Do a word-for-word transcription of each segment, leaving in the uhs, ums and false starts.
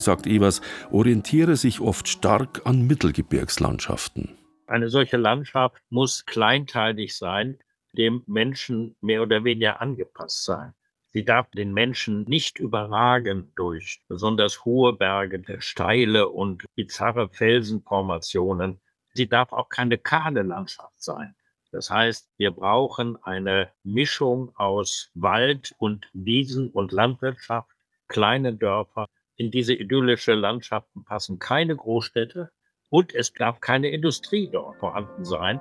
sagt Evers, orientiere sich oft stark an Mittelgebirgslandschaften. Eine solche Landschaft muss kleinteilig sein, dem Menschen mehr oder weniger angepasst sein. Sie darf den Menschen nicht überragen durch besonders hohe Berge, steile und bizarre Felsenformationen. Sie darf auch keine kahle Landschaft sein. Das heißt, wir brauchen eine Mischung aus Wald und Wiesen und Landwirtschaft, kleine Dörfer. In diese idyllische Landschaften passen keine Großstädte und es darf keine Industrie dort vorhanden sein.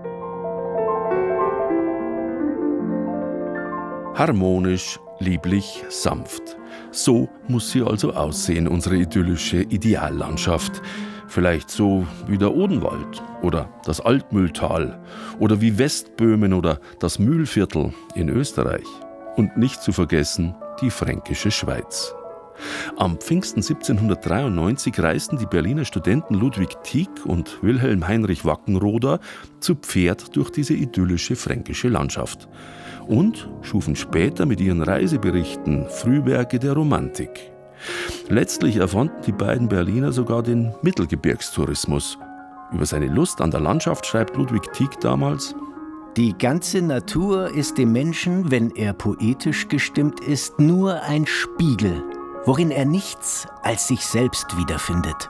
Harmonisch, lieblich, sanft. So muss sie also aussehen, unsere idyllische Ideallandschaft. Vielleicht so wie der Odenwald oder das Altmühltal oder wie Westböhmen oder das Mühlviertel in Österreich. Und nicht zu vergessen die fränkische Schweiz. Am Pfingsten siebzehnhundertdreiundneunzig reisten die Berliner Studenten Ludwig Tieck und Wilhelm Heinrich Wackenroder zu Pferd durch diese idyllische fränkische Landschaft und schufen später mit ihren Reiseberichten Frühwerke der Romantik. Letztlich erfanden die beiden Berliner sogar den Mittelgebirgstourismus. Über seine Lust an der Landschaft schreibt Ludwig Tieck damals: Die ganze Natur ist dem Menschen, wenn er poetisch gestimmt ist, nur ein Spiegel, worin er nichts als sich selbst wiederfindet.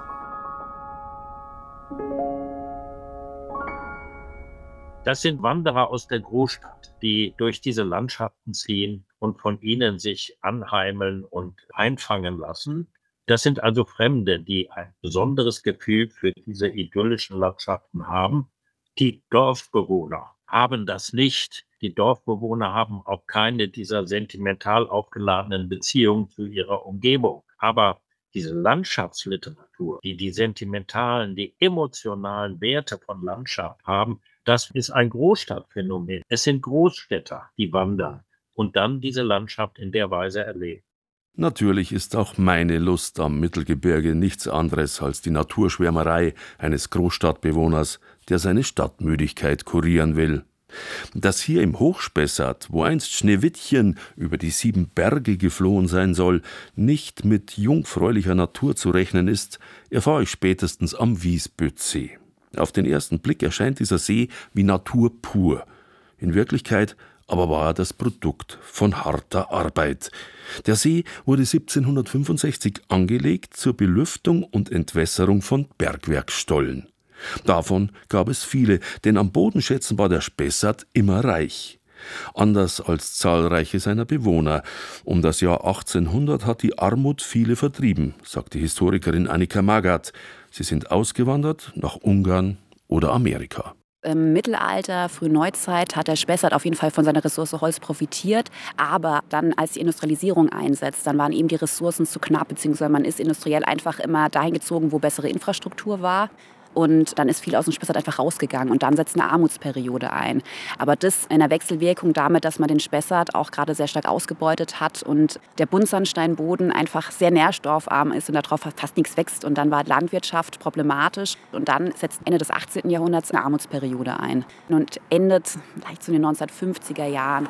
Das sind Wanderer aus der Großstadt, die durch diese Landschaften ziehen und von ihnen sich anheimeln und einfangen lassen. Das sind also Fremde, die ein besonderes Gefühl für diese idyllischen Landschaften haben. Die Dorfbewohner haben das nicht. Die Dorfbewohner haben auch keine dieser sentimental aufgeladenen Beziehungen zu ihrer Umgebung. Aber diese Landschaftsliteratur, die die sentimentalen, die emotionalen Werte von Landschaft haben, das ist ein Großstadtphänomen. Es sind Großstädter, die wandern und dann diese Landschaft in der Weise erleben. Natürlich ist auch meine Lust am Mittelgebirge nichts anderes als die Naturschwärmerei eines Großstadtbewohners, der seine Stadtmüdigkeit kurieren will. Dass hier im Hochspessart, wo einst Schneewittchen über die sieben Berge geflohen sein soll, nicht mit jungfräulicher Natur zu rechnen ist, erfahre ich spätestens am Wiesbüttsee. Auf den ersten Blick erscheint dieser See wie Natur pur. In Wirklichkeit aber war er das Produkt von harter Arbeit. Der See wurde siebzehnhundertfünfundsechzig angelegt zur Belüftung und Entwässerung von Bergwerksstollen. Davon gab es viele, denn am Bodenschätzen war der Spessart immer reich. Anders als zahlreiche seiner Bewohner. Um das Jahr achtzehnhundert hat die Armut viele vertrieben, sagt die Historikerin Annika Magath. Sie sind ausgewandert nach Ungarn oder Amerika. Im Mittelalter, frühe Neuzeit hat der Spessart auf jeden Fall von seiner Ressource Holz profitiert. Aber dann, als die Industrialisierung einsetzt, dann waren eben die Ressourcen zu knapp, beziehungsweise man ist industriell einfach immer dahin gezogen, wo bessere Infrastruktur war. Und dann ist viel aus dem Spessart einfach rausgegangen und dann setzt eine Armutsperiode ein. Aber das in der Wechselwirkung damit, dass man den Spessart auch gerade sehr stark ausgebeutet hat und der Buntsandsteinboden einfach sehr nährstoffarm ist und darauf fast nichts wächst. Und dann war Landwirtschaft problematisch. Und dann setzt Ende des achtzehnten Jahrhunderts eine Armutsperiode ein und endet vielleicht so in den neunzehnhundertfünfziger Jahren.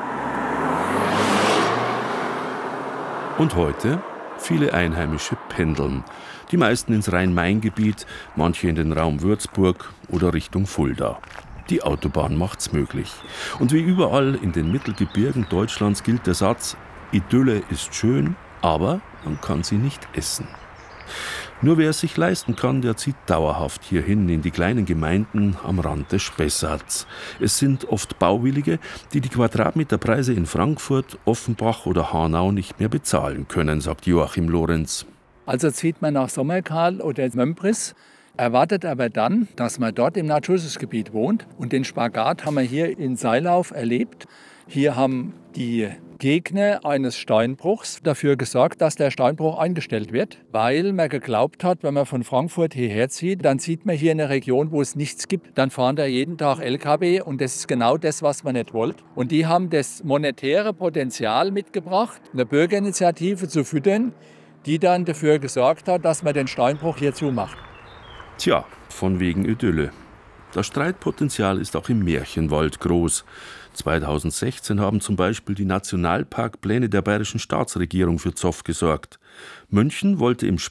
Und heute? Viele Einheimische pendeln. Die meisten ins Rhein-Main-Gebiet, manche in den Raum Würzburg oder Richtung Fulda. Die Autobahn macht's möglich. Und wie überall in den Mittelgebirgen Deutschlands gilt der Satz: Idylle ist schön, aber man kann sie nicht essen. Nur wer es sich leisten kann, der zieht dauerhaft hierhin in die kleinen Gemeinden am Rand des Spessarts. Es sind oft Bauwillige, die die Quadratmeterpreise in Frankfurt, Offenbach oder Hanau nicht mehr bezahlen können, sagt Joachim Lorenz. Also zieht man nach Sommerkarl oder Mömpris, erwartet aber dann, dass man dort im Naturschutzgebiet wohnt. Und den Spagat haben wir hier in Seilauf erlebt. Hier haben die Gegner eines Steinbruchs dafür gesorgt, dass der Steinbruch eingestellt wird, weil man geglaubt hat, wenn man von Frankfurt hierher zieht, dann zieht man hier in eine Region, wo es nichts gibt. Dann fahren da jeden Tag L K W und das ist genau das, was man nicht wollte. Und die haben das monetäre Potenzial mitgebracht, eine Bürgerinitiative zu füttern, die dann dafür gesorgt hat, dass man den Steinbruch hier zumacht. Tja, von wegen Idylle. Das Streitpotenzial ist auch im Märchenwald groß. zweitausendsechzehn haben zum Beispiel die Nationalparkpläne der bayerischen Staatsregierung für Zoff gesorgt. München wollte im